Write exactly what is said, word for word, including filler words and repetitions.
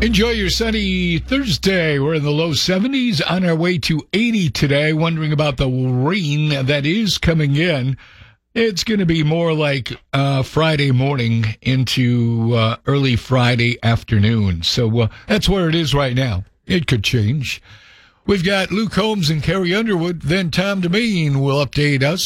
Enjoy your sunny Thursday. We're in the low seventies, on our way to eighty today. Wondering about the rain that is coming in. It's going to be more like uh, Friday morning into uh, early Friday afternoon. So uh, that's where it is right now. It could change. We've got Luke Holmes and Carrie Underwood. Then Tom Demeen will update us